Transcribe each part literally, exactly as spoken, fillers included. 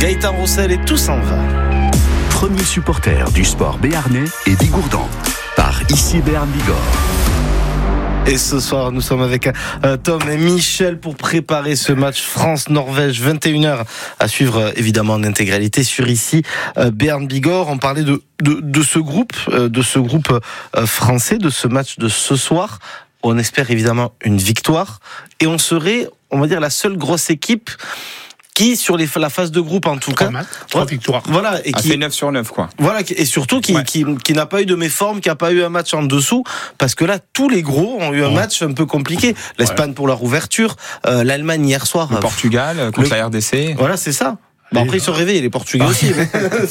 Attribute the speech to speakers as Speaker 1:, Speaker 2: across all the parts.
Speaker 1: Gaëtan Roussel et tout s'en va.
Speaker 2: Premier supporter du sport béarnais et bigourdan par Ici Béarn Bigorre.
Speaker 1: Et ce soir, nous sommes avec euh, Tom et Michel pour préparer ce match France-Norvège, vingt et une heures, à suivre euh, évidemment en intégralité sur Ici euh, Béarn Bigorre. On parlait de, de, de ce groupe, euh, de ce groupe euh, français, de ce match de ce soir. On espère évidemment une victoire et on serait, on va dire, la seule grosse équipe qui, sur les, la phase de groupe en tout
Speaker 3: trois
Speaker 1: cas,
Speaker 3: matchs, trois victoires.
Speaker 1: Voilà, et
Speaker 4: a
Speaker 1: qui
Speaker 4: fait neuf sur neuf, quoi.
Speaker 1: Voilà, et surtout qui,
Speaker 4: Ouais.
Speaker 1: qui, qui n'a pas eu de méforme, qui n'a pas eu un match en dessous, parce que là, tous les gros ont eu un
Speaker 3: Ouais.
Speaker 1: match un peu compliqué. L'Espagne pour leur ouverture, euh, l'Allemagne hier soir.
Speaker 4: Le Portugal contre
Speaker 1: le-
Speaker 4: la R D C.
Speaker 1: Voilà, c'est ça. Bon, après, ils sont réveillés, les Portugais aussi. mais-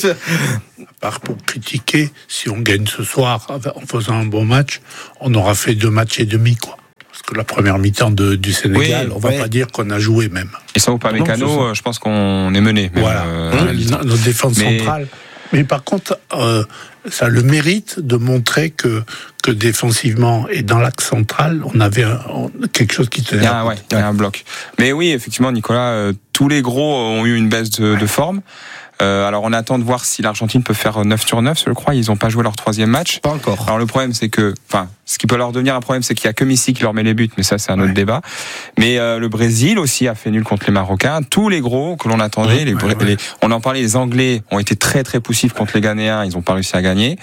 Speaker 3: À part pour critiquer, si on gagne ce soir en faisant un bon match, on aura fait deux matchs et demi, quoi. Parce que la première mi-temps de, du Sénégal,
Speaker 4: Oui,
Speaker 3: on va
Speaker 1: ouais.
Speaker 3: pas dire qu'on a joué même.
Speaker 4: Et sans Upamecano,
Speaker 3: Non, c'est ça.
Speaker 4: euh, je pense qu'on est mené. Même,
Speaker 3: Voilà,
Speaker 4: euh,
Speaker 3: Hein,
Speaker 4: à la mi-temps.
Speaker 3: no- notre défense
Speaker 4: Mais-
Speaker 3: centrale. Mais par contre, euh, ça a le mérite de montrer que, que défensivement et dans l'axe central, on avait un- on- quelque chose qui
Speaker 4: Il
Speaker 3: tenait.
Speaker 4: y a, un- ouais, il y a un bloc. Mais oui, effectivement, Nicolas, euh, tous les gros ont eu une baisse de, de forme. Euh, alors on attend de voir si l'Argentine peut faire neuf sur neuf, je crois. Ils n'ont pas joué leur troisième match.
Speaker 1: Pas encore.
Speaker 4: Alors le problème, c'est que, enfin, ce qui peut leur devenir un problème, c'est qu'il y a que Messi qui leur met les buts, mais ça, c'est un autre
Speaker 3: Ouais.
Speaker 4: débat. Mais euh, le Brésil aussi a fait nul contre les Marocains. Tous les gros que l'on attendait,
Speaker 3: Ouais,
Speaker 4: les,
Speaker 3: ouais, ouais.
Speaker 4: les- on en parlait, les Anglais ont été très très poussifs contre les Ghanéens. Ils n'ont pas réussi à gagner.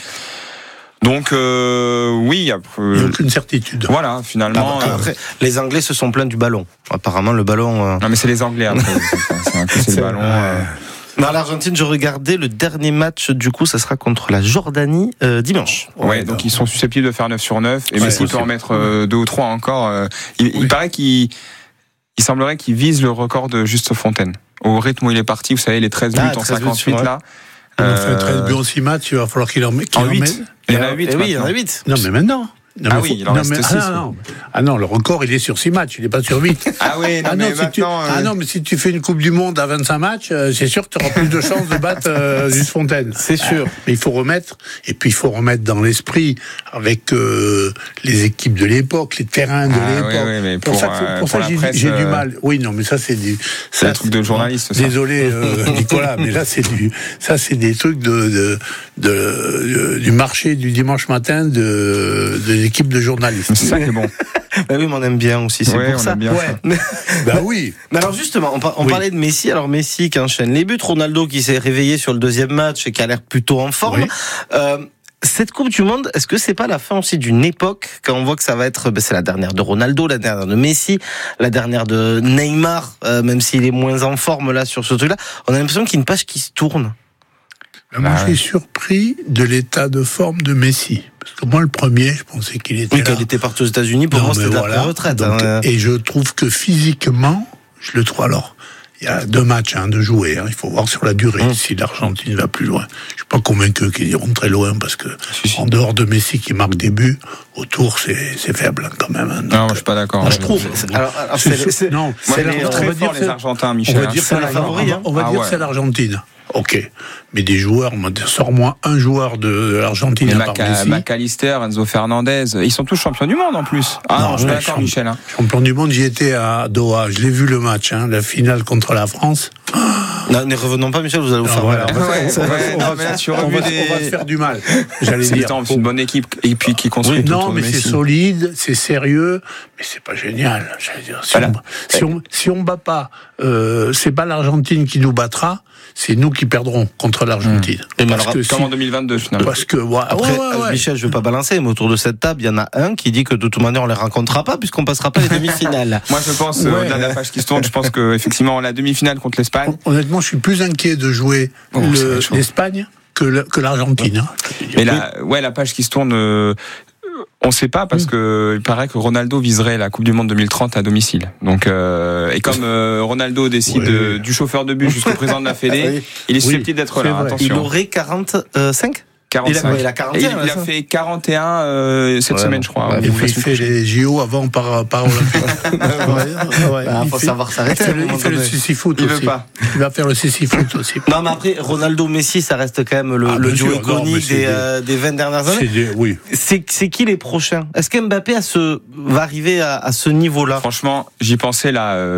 Speaker 4: Donc euh, oui, il y a,
Speaker 3: Il n'y a
Speaker 4: euh,
Speaker 3: aucune certitude.
Speaker 4: voilà, finalement. euh,
Speaker 1: Après, les Anglais se sont plaints du ballon. Apparemment, le ballon. euh,
Speaker 4: non, mais c'est les Anglais. Après, c'est, c'est un coup, c'est le ballon. euh,
Speaker 1: Dans l'Argentine, je regardais le dernier match, du coup, ça sera contre la Jordanie euh, dimanche.
Speaker 4: Ouais, donc ils sont susceptibles de faire neuf sur neuf. Et
Speaker 3: Ouais,
Speaker 4: Messi peut
Speaker 3: possible.
Speaker 4: en mettre euh, deux ou trois encore. euh, il, il
Speaker 3: Oui.
Speaker 4: paraît qu'il il semblerait qu'il vise le record de Juste Fontaine. Au rythme où il est parti, vous savez, les treize buts
Speaker 1: Ah,
Speaker 4: en
Speaker 1: treize buts,
Speaker 4: cinquante-huit
Speaker 1: ouais.
Speaker 4: là.
Speaker 3: On a fait
Speaker 4: Euh,
Speaker 3: treize buts en six matchs, il va falloir qu'il en, met- qu'il
Speaker 4: En
Speaker 3: en
Speaker 4: huit.
Speaker 3: mette.
Speaker 4: Il y en a huit.
Speaker 1: Eh oui, il y en a
Speaker 4: maintenant.
Speaker 1: huit.
Speaker 3: Non, mais maintenant. Non,
Speaker 4: Ah
Speaker 3: mais
Speaker 4: oui,
Speaker 3: faut-
Speaker 4: il en
Speaker 3: non,
Speaker 4: reste
Speaker 3: mais-
Speaker 4: six,
Speaker 3: ah, non, non. Ah non, le record, il est sur six matchs, il n'est pas sur huit.
Speaker 4: Ah oui, non,
Speaker 3: Ah
Speaker 4: mais
Speaker 3: non, si tu,
Speaker 4: maintenant. euh,
Speaker 3: ah non, mais si tu fais une Coupe du Monde à vingt-cinq matchs, euh, c'est sûr que tu auras plus de chances de battre euh, Juste Fontaine.
Speaker 1: C'est sûr.
Speaker 3: Mais il faut remettre, et puis il faut remettre dans l'esprit avec euh, les équipes de l'époque, les terrains de
Speaker 4: Ah,
Speaker 3: l'époque.
Speaker 4: oui, oui, mais
Speaker 3: pour,
Speaker 4: pour,
Speaker 3: ça, que-
Speaker 4: euh,
Speaker 3: pour
Speaker 4: pour
Speaker 3: ça
Speaker 4: la
Speaker 3: j'ai,
Speaker 4: presse,
Speaker 3: j'ai du
Speaker 4: euh,
Speaker 3: mal. Oui, non, mais ça c'est du.
Speaker 4: C'est
Speaker 3: ça,
Speaker 4: des trucs de journaliste, ça.
Speaker 3: Désolé, euh, Nicolas, mais là c'est du. Ça c'est des trucs de, de, de, de- du marché du dimanche matin de, de l'équipe de journalistes.
Speaker 4: C'est ça qui est bon.
Speaker 1: Bah oui, mais on aime bien aussi, c'est
Speaker 4: Ouais,
Speaker 1: pour
Speaker 4: on
Speaker 1: ça.
Speaker 4: aime bien ça.
Speaker 1: Mais-
Speaker 3: Bah oui.
Speaker 1: Mais alors justement, on, par- on
Speaker 3: Oui.
Speaker 1: parlait de Messi. Alors Messi qui enchaîne les buts, Ronaldo qui s'est réveillé sur le deuxième match et qui a l'air plutôt en forme.
Speaker 3: Oui.
Speaker 1: Euh, cette Coupe du Monde, est-ce que c'est pas la fin aussi d'une époque quand on voit que ça va être, ben c'est la dernière de Ronaldo, la dernière de Messi, la dernière de Neymar, euh, même s'il est moins en forme là sur ce truc-là, on a l'impression qu'il y a une page qui se tourne.
Speaker 3: Bah, moi,
Speaker 4: Bah
Speaker 3: je
Speaker 4: ouais.
Speaker 3: suis surpris de l'état de forme de Messi. Parce que moi, le premier, je pensais qu'il était
Speaker 1: Oui,
Speaker 3: là.
Speaker 1: quand il était parti aux États-Unis, pour
Speaker 3: Non,
Speaker 1: moi
Speaker 3: mais
Speaker 1: c'était de
Speaker 3: voilà.
Speaker 1: la retraite.
Speaker 3: Donc,
Speaker 1: hein.
Speaker 3: Et je trouve que physiquement, je le trouve alors. Il y a deux matchs hein, de jouer. Hein. Il faut voir sur la durée
Speaker 1: Hum.
Speaker 3: si l'Argentine va plus loin. Je suis pas convaincu qu'ils iront très loin parce que
Speaker 4: Si, si.
Speaker 3: en dehors de Messi qui marque des buts, autour c'est c'est faible hein, quand même. Hein.
Speaker 4: Non,
Speaker 3: Donc,
Speaker 4: moi je suis pas d'accord.
Speaker 3: moi, je trouve.
Speaker 1: Alors, alors,
Speaker 3: c'est-
Speaker 1: c'est- c'est-
Speaker 3: non,
Speaker 4: Moi,
Speaker 3: c'est
Speaker 4: je
Speaker 3: la-
Speaker 4: les
Speaker 3: on
Speaker 4: très
Speaker 3: va
Speaker 4: fort,
Speaker 3: dire
Speaker 4: les
Speaker 3: c'est-
Speaker 4: Argentins,
Speaker 3: on
Speaker 4: Michel.
Speaker 3: va
Speaker 4: hein.
Speaker 3: dire
Speaker 1: c'est
Speaker 3: c'est
Speaker 1: la
Speaker 3: la-
Speaker 1: favori, hein.
Speaker 3: on va
Speaker 4: Ah
Speaker 3: dire
Speaker 4: ouais.
Speaker 3: c'est l'Argentine. Ok, mais des joueurs, on va dire, sors-moi un joueur de l'Argentine
Speaker 4: Mais
Speaker 3: à part
Speaker 4: Maca-
Speaker 3: Messi.
Speaker 4: McAllister, Enzo Fernandez, ils sont tous champions du monde en plus. Ah non,
Speaker 3: Non,
Speaker 4: je suis
Speaker 3: ouais,
Speaker 4: d'accord,
Speaker 3: champ-
Speaker 4: Michel. Hein.
Speaker 3: Champion du monde, j'y étais à Doha. Je l'ai vu le match, hein, la finale contre la France.
Speaker 1: Non, ne revenons pas, Michel, vous allez vous
Speaker 3: Non,
Speaker 1: faire
Speaker 3: voilà.
Speaker 1: mal.
Speaker 4: Ouais,
Speaker 3: on va-
Speaker 4: ouais,
Speaker 3: on
Speaker 4: non,
Speaker 3: va-
Speaker 4: mais là, tu
Speaker 3: on va,
Speaker 4: revues
Speaker 3: on va
Speaker 4: des-
Speaker 3: se faire du mal. J'allais
Speaker 4: C'est
Speaker 3: dire.
Speaker 4: attends, c'est une bonne équipe et puis qui construit
Speaker 3: Oui,
Speaker 4: tout
Speaker 3: non,
Speaker 4: autour de
Speaker 3: mais c'est
Speaker 4: Messi.
Speaker 3: solide, c'est sérieux, mais c'est pas génial. J'allais dire, si,
Speaker 4: Voilà.
Speaker 3: on, si, on, si on bat pas, euh, c'est pas l'Argentine qui nous battra, c'est nous qui perdrons contre l'Argentine.
Speaker 1: Et
Speaker 3: Parce
Speaker 1: alors,
Speaker 3: que
Speaker 4: Comme
Speaker 3: si-
Speaker 4: en deux mille vingt-deux finalement.
Speaker 3: parce que ouais,
Speaker 1: Après,
Speaker 3: ouais, ouais, ouais.
Speaker 1: Michel, je veux pas balancer, mais autour de cette table, il y en a un qui dit que de toute manière, on les rencontrera pas puisqu'on passera pas les demi-finales.
Speaker 4: Moi je pense, euh,
Speaker 3: Ouais.
Speaker 4: au-delà de la page qui se tourne, je pense que effectivement la demi-finale contre l'Espagne.
Speaker 3: Honnêtement, je suis plus inquiet de jouer
Speaker 4: Oh, ça va
Speaker 3: le-
Speaker 4: être chaud.
Speaker 3: l'Espagne que, le- que l'Argentine. hein.
Speaker 4: Mais la, ouais, la page qui se tourne, euh, on ne sait pas parce que il paraît que Ronaldo viserait la Coupe du Monde deux mille trente à domicile. Donc, euh, et comme euh, Ronaldo décide
Speaker 3: Ouais.
Speaker 4: euh, du chauffeur de bus jusqu'au président de la Fédé,
Speaker 1: Oui.
Speaker 4: il est
Speaker 3: Oui,
Speaker 4: susceptible d'être
Speaker 3: c'est
Speaker 4: là.
Speaker 3: vrai.
Speaker 1: Il
Speaker 4: Attention.
Speaker 1: aurait quarante-cinq
Speaker 4: quarante-cinq.
Speaker 1: Il a- ouais, il a quarante et un,
Speaker 4: Et il, il
Speaker 1: là,
Speaker 4: a
Speaker 1: ça.
Speaker 4: fait quarante et un euh, cette
Speaker 1: Ouais,
Speaker 4: semaine,
Speaker 1: bon.
Speaker 4: je crois.
Speaker 1: Ouais,
Speaker 4: ou
Speaker 3: Et
Speaker 4: la
Speaker 3: puis il
Speaker 4: semaine
Speaker 3: fait
Speaker 4: prochaine.
Speaker 3: les J O avant par, par Olympique. Ouais, ouais,
Speaker 1: Bah,
Speaker 3: il
Speaker 1: faut
Speaker 3: fait-
Speaker 1: savoir s'arrêter
Speaker 3: Il fait
Speaker 1: à un
Speaker 3: le, il
Speaker 1: moment
Speaker 3: fait le
Speaker 1: donné.
Speaker 3: sissi-foot
Speaker 4: Il
Speaker 3: aussi.
Speaker 4: veut pas.
Speaker 3: Il va faire le sissi-foot aussi.
Speaker 1: Non, mais après, Ronaldo-Messi, ça reste quand même le,
Speaker 3: Ah,
Speaker 1: le
Speaker 3: bien
Speaker 1: duo
Speaker 3: sûr, non, mais
Speaker 1: iconique
Speaker 3: c'est
Speaker 1: des,
Speaker 3: des-
Speaker 1: euh, des vingt dernières
Speaker 3: C'est
Speaker 1: années.
Speaker 3: des- oui.
Speaker 1: C'est, c'est qui les prochains? Est-ce qu'Mbappé a ce, va arriver à, à ce niveau-là?
Speaker 4: Franchement, j'y pensais là. Euh,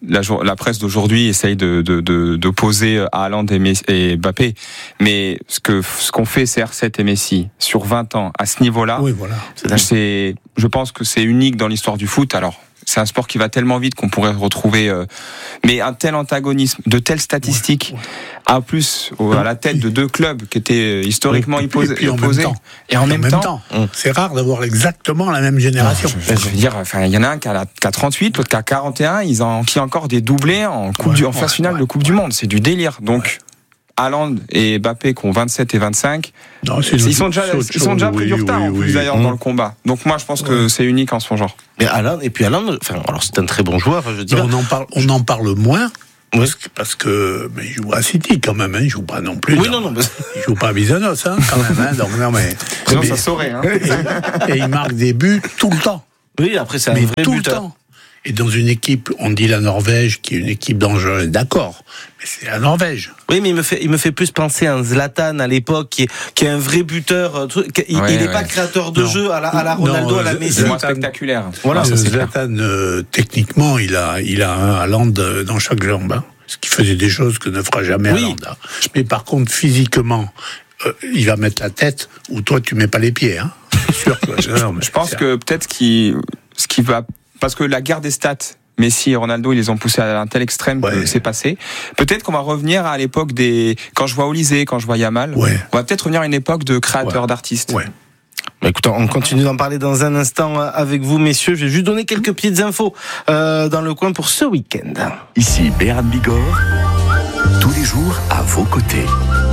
Speaker 4: la, la presse d'aujourd'hui essaye de, de, de, d'opposer Haaland et, Messi, et Mbappé, mais ce que ce qu'ont fait C R sept et Messi sur vingt ans à ce niveau-là,
Speaker 3: oui, voilà.
Speaker 4: c'est, c'est, je pense que c'est unique dans l'histoire du foot. Alors, c'est un sport qui va tellement vite qu'on pourrait retrouver, euh, mais un tel antagonisme, de telles statistiques, ouais, ouais. en plus à la tête de deux clubs qui étaient historiquement oui, opposés,
Speaker 3: et,
Speaker 4: opposés,
Speaker 3: en même temps,
Speaker 4: et en, en même, même temps,
Speaker 3: temps c'est rare d'avoir exactement la même génération.
Speaker 4: Non, je, je veux dire, enfin, il y en a un qui a, la, qui a trente-huit, l'autre qui a quarante et un, ils en qui encore des doublés en coupe ouais, du, en phase ouais, finale ouais, de Coupe ouais. du Monde, c'est du délire. Donc ouais. Haaland et Mbappé qui ont vingt-sept et vingt-cinq, non, ils, une, sont déjà, ils sont déjà pris oui, du retard oui, en plus oui, d'ailleurs oui. dans le combat. Donc moi je pense que ouais. c'est unique en son genre.
Speaker 1: Mais Haaland, et puis Haaland, enfin, alors c'est un très bon joueur. Je dis
Speaker 3: on en parle, on en parle moins. Oui. Parce que, parce que mais il joue à City quand même, hein, il joue pas non plus.
Speaker 1: Oui,
Speaker 3: dans,
Speaker 1: non, non, mais...
Speaker 3: Il joue pas à Bizanos, hein, quand même. Hein, donc non mais.
Speaker 4: Sinon
Speaker 3: mais,
Speaker 4: ça saurait. Hein.
Speaker 3: Et, et il marque des buts tout le temps.
Speaker 1: Oui, après c'est un
Speaker 3: mais
Speaker 1: vrai
Speaker 3: tout
Speaker 1: buteur.
Speaker 3: Le temps. Et dans une équipe, on dit la Norvège, qui est une équipe dangereuse, d'accord, mais c'est la Norvège.
Speaker 1: Oui, mais il me fait, il me fait plus penser à un Zlatan à l'époque, qui est, qui est un vrai buteur. Il ouais, n'est ouais. pas créateur de non. jeu à la, à la Ronaldo, non, à la Messi.
Speaker 4: C'est moins spectaculaire.
Speaker 3: Voilà, ça, c'est Zlatan, euh, techniquement, il a, il a un Haaland dans chaque jambe, hein, ce qui faisait des choses que ne fera jamais oui. Haaland. Hein. Mais par contre, physiquement, euh, il va mettre la tête où toi, tu mets pas les pieds. Hein. C'est sûr que, non, mais
Speaker 4: je pense que peut-être qu'il, ce qui va. Parce que la guerre des stats, Messi et Ronaldo, ils les ont poussés à un tel extrême ouais. que c'est passé. Peut-être qu'on va revenir à l'époque des... Quand je vois Olysée, quand je vois Yamal, ouais. on va peut-être revenir à une époque de créateurs, ouais. d'artistes.
Speaker 3: Ouais.
Speaker 1: Bah écoute, on continue d'en parler dans un instant avec vous, messieurs. Je vais juste donner quelques petites infos euh, dans le coin pour ce week-end.
Speaker 2: Ici Béarn Bigorre, tous les jours à vos côtés.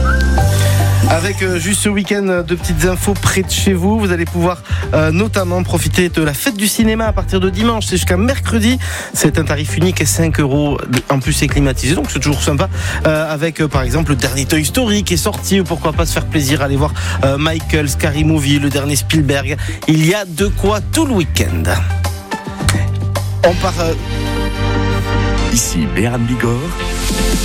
Speaker 1: Avec euh, juste ce week-end de petites infos près de chez vous, vous allez pouvoir euh, notamment profiter de la fête du cinéma à partir de dimanche, c'est jusqu'à mercredi. C'est un tarif unique et cinq euros en plus c'est climatisé, donc c'est toujours sympa. Euh, avec euh, par exemple le dernier Toy Story qui est sorti, ou pourquoi pas se faire plaisir, aller voir euh, Michael, Scary Movie, le dernier Spielberg. Il y a de quoi tout le week-end. On part. Euh...
Speaker 2: Ici Béarn Bigorre.